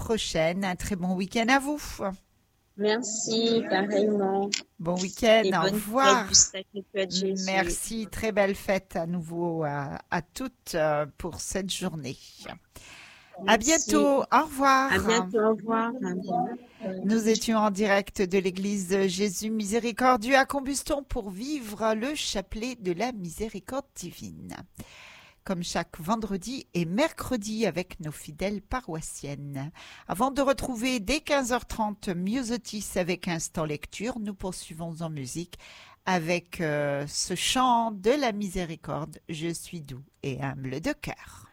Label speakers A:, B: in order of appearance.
A: prochaine. Un très bon week-end à vous.
B: Merci, pareillement.
A: Bon week-end,
B: Et
A: au
B: bonne
A: revoir.
B: fête du Sacré-Cœur de Jésus.
A: Merci, très belle fête à nouveau à toutes pour cette journée. À
B: Merci.
A: bientôt, au revoir.
B: À bientôt, au revoir.
A: Nous étions en direct de l'église Jésus Miséricordieux à Combuston pour vivre le chapelet de la miséricorde divine. Comme chaque vendredi et mercredi avec nos fidèles paroissiennes. Avant de retrouver dès 15h30 Myosotis avec Instant Lecture, nous poursuivons en musique avec ce chant de la miséricorde. Je suis doux et humble de cœur.